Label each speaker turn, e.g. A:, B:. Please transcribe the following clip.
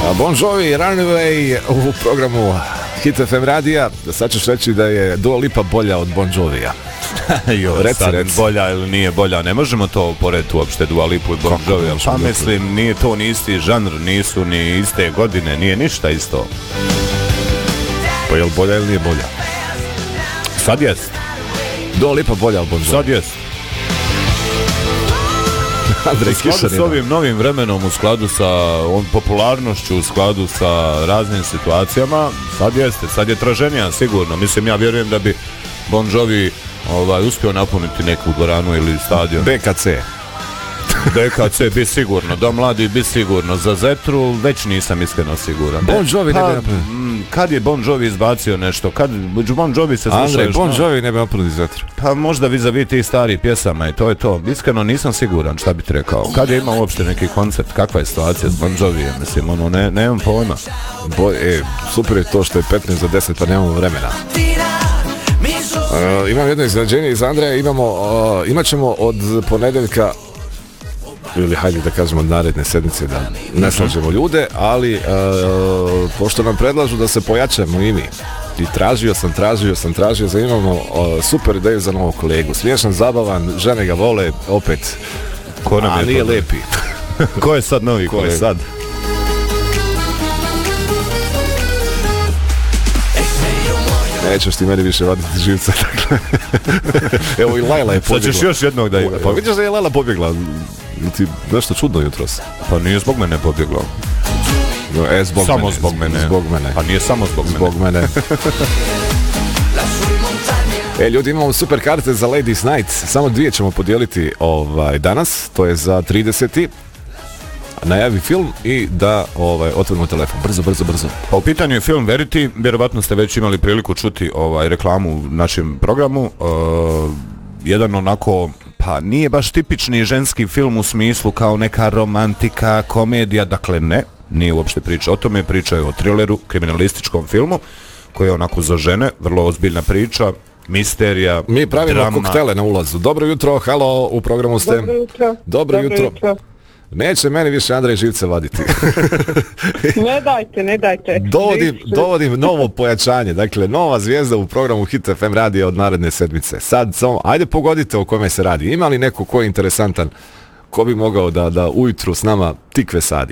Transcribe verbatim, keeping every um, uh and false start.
A: Bon Jovi i Runaway u programu Hit F M radija. Sad ćeš reći da je Dua Lipa bolja od Bon Jovija.
B: Jo, reci, sad reci. Bolja ili nije bolja, ne možemo to porediti uopšte Dua Lipu i Bon Jovi. Pa mislim, nije to ni isti žanr, nisu ni iste godine, nije ništa isto.
A: Pa je li bolja ili nije bolja?
B: Sad jest.
A: Dua Lipa bolja od Bon Jovi.
B: Sad jest.
A: Andrej
B: u skladu s ovim novim vremenom, u skladu sa on, popularnošću, u skladu sa raznim situacijama, sad jeste, sad je traženija sigurno. Mislim, ja vjerujem da bi Bon Jovi ovaj, uspio napuniti neku dvoranu ili stadion.
A: B K C.
B: B K C bi sigurno, Dom mladih bi sigurno. Za Zetru već nisam iskreno siguran.
A: Bon Jovi
B: pa,
A: ne bi napuniti.
B: Kad je Bon Jovi izbacio nešto? Kad Bon Jovi se slušaju?
A: Andrej, Bon Jovi ne bi napuniti Zetru.
B: Pa možda vis-a-vis tih starih pjesama i to je to. Iskreno nisam siguran šta bi ti rekao. Kad je imao uopšte neki koncert? Kakva je situacija s Bon Jovijem? Mislim, ono, ne, nemam pojma.
A: Bo, e, super je to što je petnaest za deset, pa nemamo vremena. Uh, imam jedno iznenađenje iz Andreja. Imamo, uh, imat ćemo od ponedeljka, ili hajde da kažemo od naredne sedmice, da ne slađemo ljude, ali uh, pošto nam predlažu da se pojačamo i mi, i tražio sam, tražio sam, tražio sam, imamo uh, super ideju za novog kolegu. Smiješan, zabavan, žene ga vole, opet,
B: ko nam
A: a
B: je
A: nije
B: to
A: lepi.
B: Ko je sad novi
A: Ko
B: kolega?
A: je sad? Nećeš ti meni više vaditi živce, dakle. Evo i Lajla je pobjegla.
B: Sad ćeš još jednog da ide.
A: Pa vidiš da je Lajla pobjegla. Ti nešto čudno jutros.
B: Pa nije zbog mene pobjegla.
A: No, e, zbog
B: samo
A: mene.
B: zbog mene.
A: Zbog mene.
B: Pa nije samo zbog,
A: zbog mene. mene. E, ljudi, imamo super karte za Ladies Night. Samo dvije ćemo podijeliti ovaj, danas. To je za trideseti najavi film i da ovaj, otvorimo telefon. Brzo, brzo, brzo.
B: Pa u pitanju je film Verity. Vjerovatno ste već imali priliku čuti ovaj, reklamu u našem programu. Uh, jedan onako... Pa nije baš tipični ženski film u smislu kao neka romantika, komedija, dakle ne, nije uopšte priča o tome, priča je o trileru, kriminalističkom filmu, koji je onako za žene, vrlo ozbiljna priča, misterija,
A: mi pravimo
B: drama.
A: koktele na ulazu. Dobro jutro, halo, u programu ste.
C: Dobro jutro.
A: Dobro, Dobro jutro.
C: jutro.
A: Neće meni više Andrej živce vaditi.
C: Ne dajte, ne dajte.
A: Dovodim, dovodim novo pojačanje, dakle nova zvijezda u programu Hit F M radija od naredne sedmice. Sad samo, ajde pogodite o kome se radi. Ima li neko ko je interesantan, ko bi mogao da, da ujutru s nama tikve sadi?